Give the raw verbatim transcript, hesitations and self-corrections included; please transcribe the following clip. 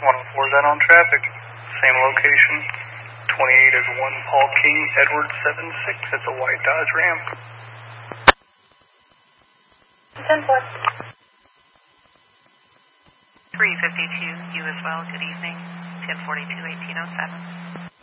one oh four is out on traffic. Same location. twenty-eight is one Paul King, Edward seven six at the white Dodge Ram. ten four. three fifty-two, you as well. Good evening. ten forty-two, eighteen oh seven.